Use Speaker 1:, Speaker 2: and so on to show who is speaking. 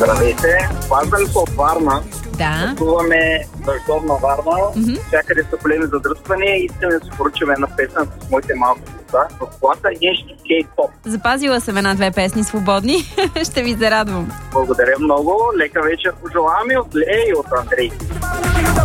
Speaker 1: Здравейте, Пазен от Варна.
Speaker 2: Да.
Speaker 1: Пътуваме дъждовна Варна. Всякъде са големи задръствания и искаме да си поръчам една песен с моите малки деца. В колата нещо кей-поп.
Speaker 2: Запазила съм една-две песни свободни. Ще ви зарадвам.
Speaker 1: Благодаря много. Лека вечер пожелавам и от Лея и от Андрей.